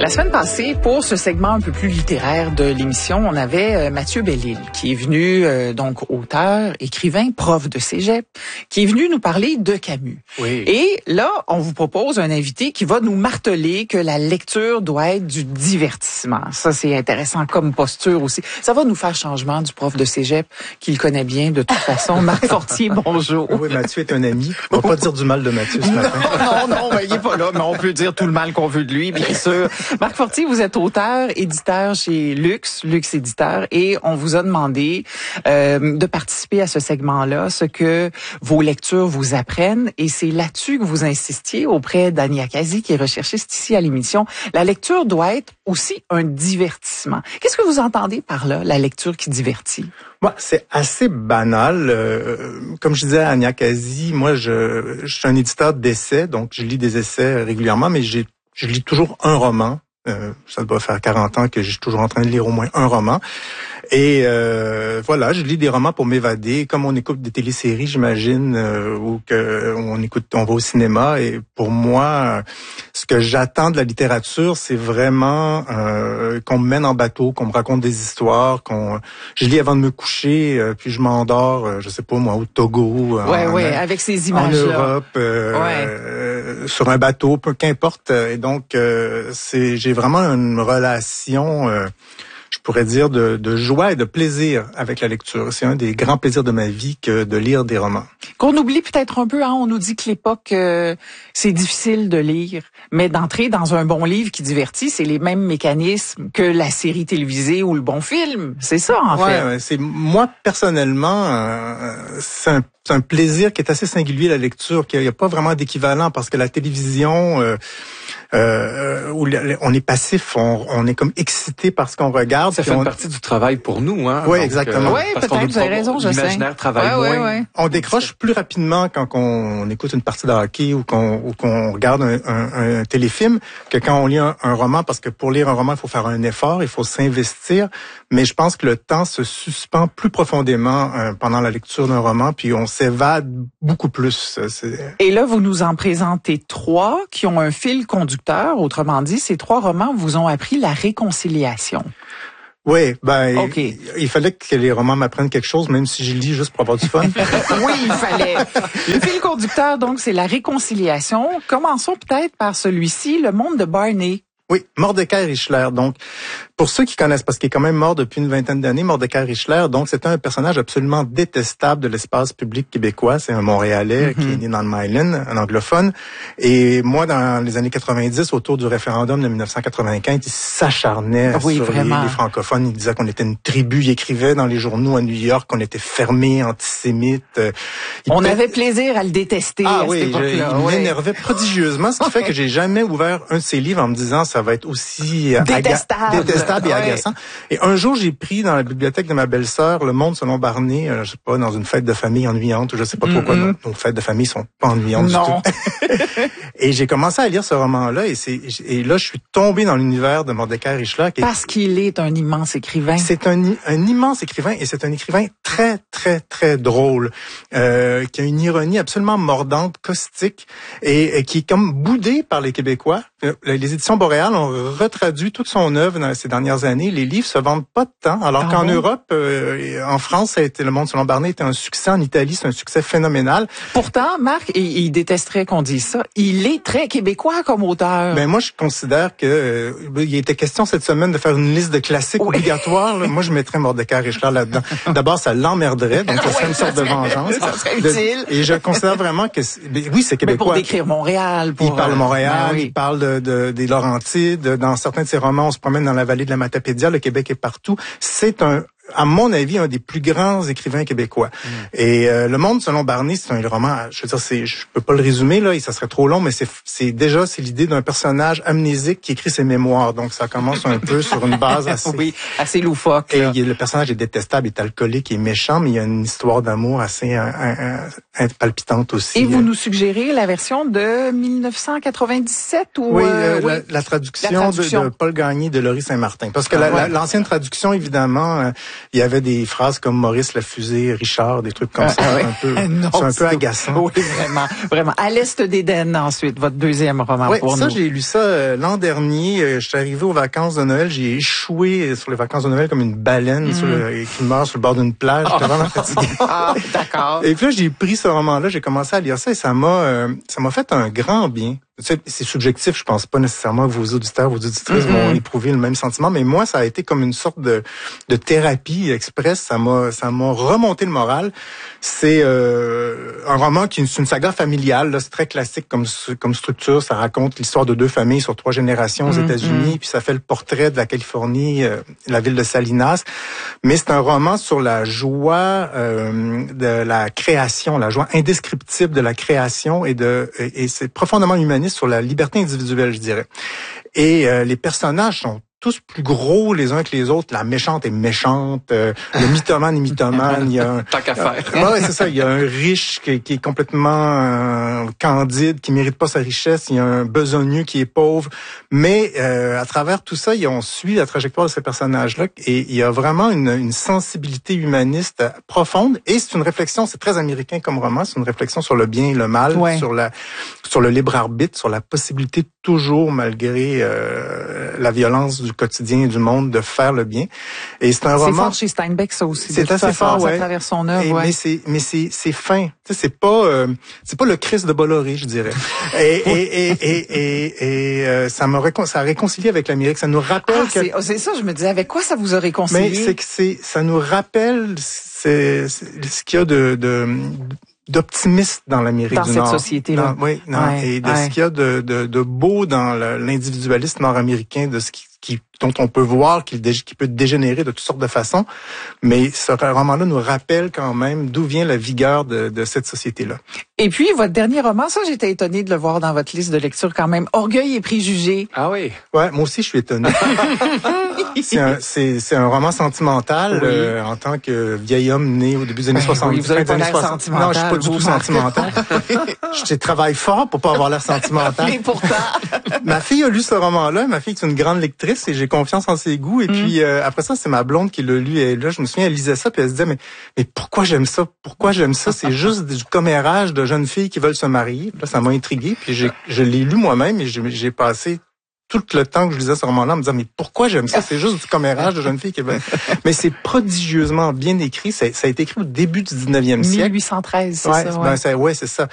La semaine passée, pour ce segment un peu plus littéraire de l'émission, on avait Mathieu Bellil, qui est venu, donc auteur, écrivain, prof de cégep, qui est venu nous parler de Camus. Oui. Et là, on vous propose un invité qui va nous marteler que la lecture doit être du divertissement. Ça, c'est intéressant comme posture aussi. Ça va nous faire changement du prof de cégep, qu'il connaît bien de toute façon. Marc Fortier, bonjour. Oui, Mathieu est un ami. On va pas dire du mal de Mathieu ce matin. Non, il est pas là, mais on peut dire tout le mal qu'on veut de lui, bien sûr. Marc Fortier, vous êtes auteur, éditeur chez Luxe Éditeur, et on vous a demandé de participer à ce segment-là, ce que vos lectures vous apprennent, et c'est là-dessus que vous insistiez auprès d'Annie Akazi, qui est recherchiste ici à l'émission. La lecture doit être aussi un divertissement. Qu'est-ce que vous entendez par là, la lecture qui divertit? Moi, c'est assez banal. Comme je disais à Annie Akazi, moi, je suis un éditeur d'essais, donc je lis des essais régulièrement, mais je lis toujours un roman. Ça doit faire 40 ans que je suis toujours en train de lire au moins un roman. Et voilà, je lis des romans pour m'évader, comme on écoute des téléséries, j'imagine, ou que on va au cinéma. Et pour moi, ce que j'attends de la littérature, c'est vraiment qu'on me mène en bateau, qu'on me raconte des histoires, je lis avant de me coucher, puis je m'endors, je sais pas moi, au Togo, avec ces images-là, en Europe, sur un bateau, peu qu'importe. Et donc, j'ai vraiment une relation, je pourrais dire, de joie et de plaisir avec la lecture. C'est un des grands plaisirs de ma vie que de lire des romans. Qu'on oublie peut-être un peu, on nous dit que l'époque, c'est difficile de lire, mais d'entrer dans un bon livre qui divertit, c'est les mêmes mécanismes que la série télévisée ou le bon film. C'est ça, en fait. Ouais, moi, personnellement, c'est un plaisir qui est assez singulier, la lecture, qu'il n'y a pas vraiment d'équivalent, parce que la télévision, où on est passif, on est comme excité par ce qu'on regarde. Ça fait une partie du travail pour nous, hein. Oui, exactement. Oui, peut-être, vous avez raison, je sais. L'imaginaire travaille moins. Ouais. On décroche plus rapidement quand on écoute une partie de hockey ou qu'on regarde un téléfilm que quand on lit un roman, parce que pour lire un roman, il faut faire un effort, il faut s'investir. Mais je pense que le temps se suspend plus profondément pendant la lecture d'un roman, puis on s'évade beaucoup plus. Et là, vous nous en présentez 3 qui ont un fil conducteur. Autrement dit, ces 3 romans vous ont appris la réconciliation. Oui, okay. Il fallait que les romans m'apprennent quelque chose, même si je lis juste pour avoir du fun. Oui, il fallait. Le fil conducteur, donc, c'est la réconciliation. Commençons peut-être par celui-ci, Le monde de Barney. Oui, Mordecai Richler. Donc, pour ceux qui connaissent, parce qu'il est quand même mort depuis une vingtaine d'années, Mordecai Richler, donc c'était un personnage absolument détestable de l'espace public québécois. C'est un Montréalais qui est né dans le Myland, un anglophone. Et moi, dans les années 90, autour du référendum de 1995, il s'acharnait sur les francophones. Il disait qu'on était une tribu. Il écrivait dans les journaux à New York qu'on était fermés, antisémites. On avait plaisir à le détester à cette époque-là. Il m'énervait prodigieusement, ce qui fait que j'ai jamais ouvert un de ses livres en me disant ça va être aussi détestable et agaçant. Et un jour, j'ai pris dans la bibliothèque de ma belle-sœur Le monde selon Barney, je sais pas, dans une fête de famille ennuyante, je sais pas trop quoi. Nos fêtes de famille sont pas ennuyantes du tout. Et j'ai commencé à lire ce roman-là, et là, je suis tombé dans l'univers de Mordecai Richler. Parce qu'il est un immense écrivain. C'est un immense écrivain, et c'est un écrivain très, très, très drôle, qui a une ironie absolument mordante, caustique, et qui est comme boudé par les Québécois. Les éditions Boréal ont retraduit toute son œuvre dans ces dernières années. Les livres se vendent pas de temps, alors qu'en Europe, en France, ça a été Le monde selon Barney était un succès. En Italie, c'est un succès phénoménal. Pourtant, Marc, il détesterait qu'on dise ça. Il est très québécois comme auteur. Ben moi, je considère que il était question cette semaine de faire une liste de classiques obligatoires. Là. Moi, je mettrais Mordecai Richler là-dedans. D'abord, ça l'emmerderait, donc ça serait une sorte de vengeance. Ça serait utile. Et je considère vraiment que oui, c'est québécois. Mais pour décrire Montréal, il parle Montréal, il parle des Laurentides. Dans certains de ses romans, on se promène dans la vallée de la Matapédia. Le Québec est partout. C'est à mon avis, un des plus grands écrivains québécois. Et Le monde selon Barney, c'est un roman, je veux dire, je peux pas le résumer là, ça serait trop long, mais c'est l'idée d'un personnage amnésique qui écrit ses mémoires. Donc ça commence un peu sur une base assez loufoque. Et le personnage est détestable, il est alcoolique, il est méchant, mais il y a une histoire d'amour assez palpitante aussi. Et vous nous suggérez la version de 1997 ou oui, la traduction de Paul Gagné de Laurie Saint-Martin, parce que l'ancienne traduction, évidemment, il y avait des phrases comme Maurice la fusée, Richard, des trucs comme ça. C'est un peu agaçant. Oui, vraiment. À l'Est d'Éden, ensuite, votre deuxième roman pour nous. J'ai lu ça l'an dernier. Je suis arrivé aux vacances de Noël. J'ai échoué sur les vacances de Noël comme une baleine qui meurt sur le bord d'une plage. J'étais vraiment fatigué. D'accord. Et puis là, j'ai pris ce roman-là, j'ai commencé à lire ça et ça m'a fait un grand bien. C'est subjectif, je pense pas nécessairement que vos auditeurs, vos auditrices vont éprouver le même sentiment, mais moi, ça a été comme une sorte de thérapie express. Ça m'a remonté le moral. C'est un roman qui est une saga familiale. Là, c'est très classique comme structure. Ça raconte l'histoire de 2 familles sur 3 générations aux États-Unis, puis ça fait le portrait de la Californie, la ville de Salinas. Mais c'est un roman sur la joie de la création, la joie indescriptible de la création et c'est profondément humaniste sur la liberté individuelle, je dirais. Et les personnages sont tous plus gros les uns que les autres. La méchante est méchante, le mythomane est mythomane. Il y a tant qu'à faire. Ouais, c'est ça. Il y a un riche qui est complètement candide, qui mérite pas sa richesse. Il y a un besogneux qui est pauvre. Mais à travers tout ça, on suit la trajectoire de ces personnages-là. Et il y a vraiment une sensibilité humaniste profonde. Et c'est une réflexion, c'est très américain comme roman. C'est une réflexion sur le bien et le mal, sur le libre arbitre, sur la possibilité toujours, malgré la violence du quotidien et du monde, de faire le bien. Et c'est un roman. C'est fort chez Steinbeck, ça aussi. C'est assez fort, à travers son œuvre. Mais c'est fin. Tu sais, c'est pas le Christ de Bolloré, je dirais. Et ça a réconcilié avec l'Amérique. Ça nous rappelle c'est ça, je me disais, avec quoi ça vous a réconcilié? Mais ça nous rappelle ce qu'il y a d'optimiste dans l'Amérique du Nord. Dans cette société-là. Et de ce qu'il y a de beau dans l'individualisme nord-américain, de ce dont on peut voir qu'il peut dégénérer de toutes sortes de façons. Mais ce roman-là nous rappelle quand même d'où vient la vigueur de cette société-là. Et puis, votre dernier roman, ça, j'étais étonnée de le voir dans votre liste de lecture quand même. Orgueil et préjugés. Ah oui? Ouais, moi aussi, je suis étonné. C'est un roman sentimental, en tant que vieil homme né au début des années 70. Vous avez pas l'air sentimental. Non, je suis pas du tout sentimental. Je travaille fort pour pas avoir l'air sentimental. Mais pourtant. Ma fille a lu ce roman-là. Ma fille est une grande lectrice et j'ai confiance en ses goûts. Et puis, après ça, c'est ma blonde qui l'a lu. Et là, je me souviens, elle lisait ça puis elle se disait, mais pourquoi j'aime ça? Pourquoi j'aime ça? C'est juste du commérage de jeunes filles qui veulent se marier. Là, ça m'a intrigué. Puis je l'ai lu moi-même et j'ai passé tout le temps que je lisais ce roman-là en me disant, mais pourquoi j'aime ça? C'est juste du commérage de jeunes filles qui veulent... Mais c'est prodigieusement bien écrit. Ça a été écrit au début du 19e siècle. 1813, c'est ça. Ouais, c'est ça.